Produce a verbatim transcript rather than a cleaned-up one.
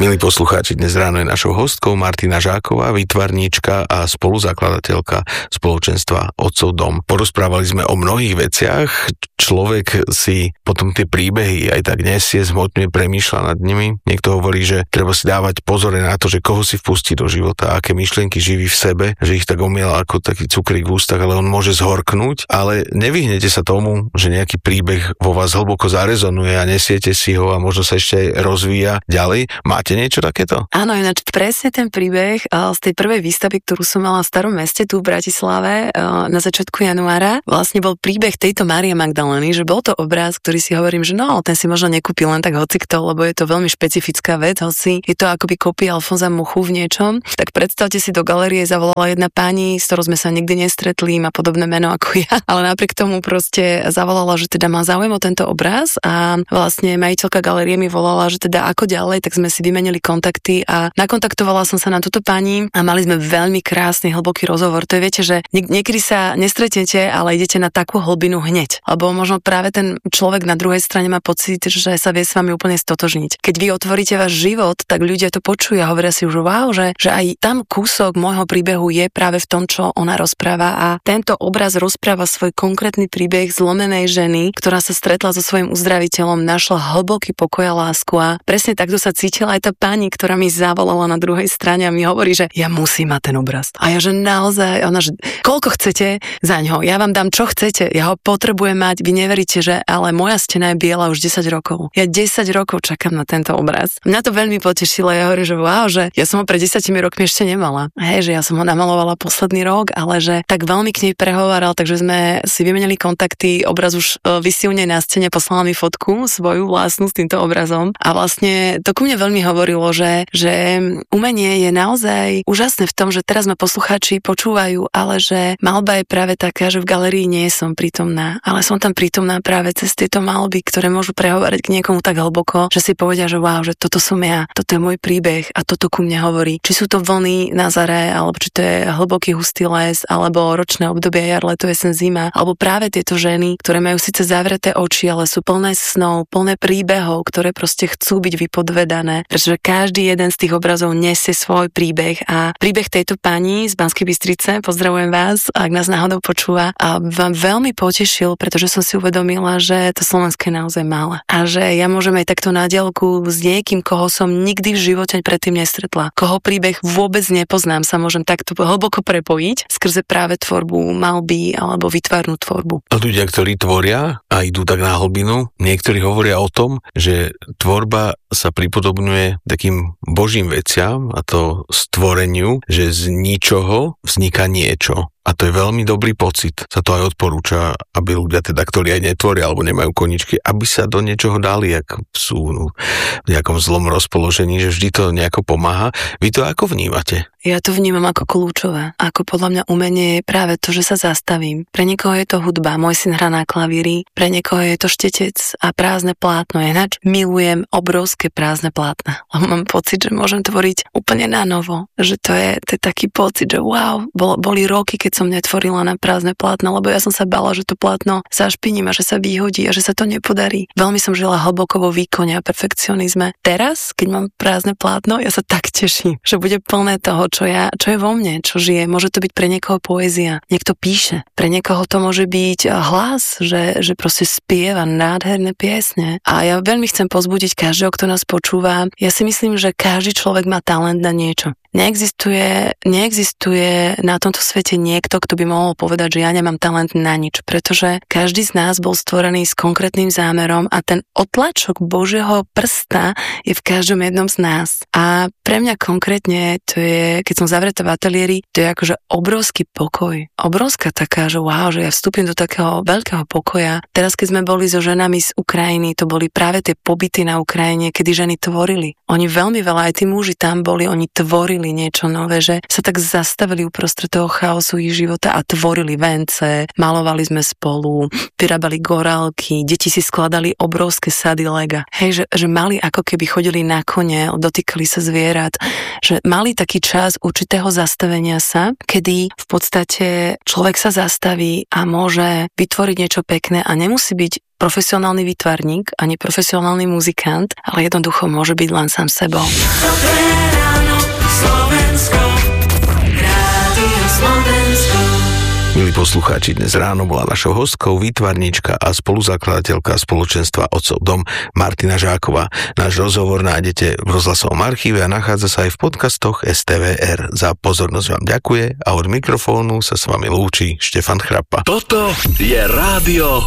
Milí poslucháči, dnes ráno je našou hostkou Martina Žáková, výtvarníčka a spoluzakladateľka spoločenstva Otcov dom. Porozprávali sme o mnohých veciach, človek si potom tie príbehy aj tak nesie, zhmotňuje, premýšľa nad nimi. Niekto hovorí, že treba si dávať pozor na to, že koho si vpustí do života, aké myšlienky živí v sebe, že ich tak omiela ako taký cukrík v ústach, ale on môže zhorknúť, ale nevyhnete sa tomu, že nejaký príbeh vo vás hlboko zarezonuje a nesiete si ho a možno sa ešte aj rozvíja ďalej. Máte niečo takéto? Áno, ináč presne ten príbeh z tej prvej výstavy, ktorú som mala v Starom meste tu v Bratislave na začiatku januára, vlastne bol príbeh tejto Márie Magdalény, že bol to obraz, ktorý si hovorím, že no, ten si možno nekúpil len tak hocikto, lebo je to veľmi špecifická vec, hoci je to akoby kopia Alfonza Muchu v niečom. Tak predstavte si, do galérie zavolala jedna pani, s ktorou sme sa nikdy nestretli, má podobné meno ako ja, ale napriek tomu proste zavolala, že teda má záujem o tento obraz a vlastne majiteľka galérie mi volala, že teda ako ďalej, tak sme si vymenili kontakty a nakontaktovala som sa na túto pani a mali sme veľmi krásny, hlboký rozhovor. To je, viete, že niek- niekedy sa nestretnete, ale idete na takú hlbinu hneď. Lebo možno práve ten človek na druhej strane má pocit, že sa vie s vami úplne stotožniť. Keď vy otvoríte váš život, tak ľudia to počujú a hovoria si už wow, že, že aj tam kúsok môjho príbehu je práve v tom, čo ona rozpráva a tento obraz rozpráva svoj konkrétny príbeh zlomenej ženy, ktorá sa stretla so svojím uzdraviteľom, našla hlboký pokoj a lásku a presne takto sa cítila aj tá pani, ktorá mi zavolala na druhej strane a mi hovorí, že ja musím mať ten obraz. A ja, že naozaj, ona, že koľko chcete za ňo, ja vám dám čo chcete, ja ho potrebujem mať, vy neveríte, že ale moja stena je biela už desať rokov. Ja desať rokov čakám na tento obraz. Mňa to veľmi potešilo, ja hovorím, že wow, že ja som ho pred desiatimi rokmi ešte nemala. Hej, že ja som ho namalovala posledný rok, ale že tak veľmi k nej prehováral, takže sme si vymenili kontakty, obraz už visí u nej na stene, poslala mi fotku svoju vlastnú s týmto obrazom a vlastne to ku mne veľmi hovorilo, že, že umenie je naozaj úžasné v tom, že teraz ma poslucháči počúvajú, ale že malba je práve taká, že v galérii nie som prítomná, ale som tam prítomná práve cez tieto malby, ktoré môžu prehovárať k niekomu tak hlboko, že si povedia, že wow, že toto som ja, toto je môj príbeh a toto ku mne hovorí. Či sú to vlny na zare, alebo či to je hlboký hustý les, alebo ročné obdobie jar, leto, jesen, zima, alebo práve tieto ženy, ktoré majú síce zavreté oči, ale sú plné snov, plné príbehov, ktoré proste chcú byť vypodvedané, pretože každý jeden z tých obrazov nesie svoj príbeh a príbeh tejto pani z Banskej Bystrice, pozdravujem vás, ak nás náhodou počúva, a vám veľmi potešil, pretože som si uvedomila, že to Slovensko je naozaj malé a že ja môžem aj takto na diaľku s niekým, koho som nikdy v živote predtým nestretla, koho príbeh vôbec nepoznám, sa môžem takto hlboko prepojiť skrze práve tvorbu malby alebo výtvarnú tvorbu. Ľudia, ktorí tvoria a idú tak na hlbinu, niektorí hovoria o tom, že tvorba sa pripodobňuje takým božím veciam, a to stvoreniu, že z ničoho vzniká niečo. A to je veľmi dobrý pocit. Sa to aj odporúča, aby ľudia teda, ktorí aj netvoria alebo nemajú koničky, aby sa do niečoho dali, ak sú no, v nejakom zlom rozpoložení, že vždy to nejako pomáha. Vy to ako vnímate? Ja to vnímam ako kľúčové. Ako podľa mňa umenie je práve to, že sa zastavím. Pre niekoho je to hudba, môj syn hrá na klavíri, pre niekoho je to štetec a prázdne plátno. Ináč milujem obrovské prázdne plátna. A mám pocit, že môžem tvoriť úplne na novo. Že to je, to je taký pocit, že wow, bol, boli roky, keď som netvorila na prázdne plátno, lebo ja som sa bala, že to plátno zašpiním a že sa vyhodí a že sa to nepodarí. Veľmi som žila hlboko vo výkone a perfekcionizme. Teraz, keď mám prázdne plátno, ja sa tak teším, že bude plné toho, čo ja, čo je vo mne, čo žije. Môže to byť pre niekoho poézia. Niekto píše. Pre niekoho to môže byť hlas, že, že proste spieva nádherné piesne. A ja veľmi chcem pozbudiť každého, kto nás počúva. Ja si myslím, že každý človek má talent na niečo. Neexistuje, neexistuje na tomto svete niekto, kto by mohol povedať, že ja nemám talent na nič, pretože každý z nás bol stvorený s konkrétnym zámerom a ten otlačok Božieho prsta je v každom jednom z nás. A pre mňa konkrétne to je, keď som zavretá v ateliéri, to je akože obrovský pokoj. Obrovská taká, že wow, že ja vstúpim do takého veľkého pokoja. Teraz, keď sme boli so ženami z Ukrajiny, to boli práve tie pobyty na Ukrajine, kedy ženy tvorili. Oni veľmi veľa, aj tí muži tam boli, oni tvorili niečo nové, že sa tak zastavili uprostred toho chaosu ich života a tvorili vence, malovali sme spolu, vyrábali gorálky, deti si skladali obrovské sady lega. Hej, že, že mali ako keby chodili na kone, dotýkali sa zvierat, že mali taký čas určitého zastavenia sa, kedy v podstate človek sa zastaví a môže vytvoriť niečo pekné a nemusí byť profesionálny výtvarník, ani profesionálny muzikant, ale jednoducho môže byť len sám sebou. Dobré ráno, Slovensko, Rádio Slovensko. Milí poslucháči, dnes ráno bola našou hostkou výtvarníčka a spoluzakladateľka spoločenstva Otcov dom Martina Žáková. Náš rozhovor nájdete v rozhlasovom archíve a nachádza sa aj v podcastoch es té vé er. Za pozornosť vám ďakuje a od mikrofónu sa s vami lúči Štefan Chrapa. Toto je rádio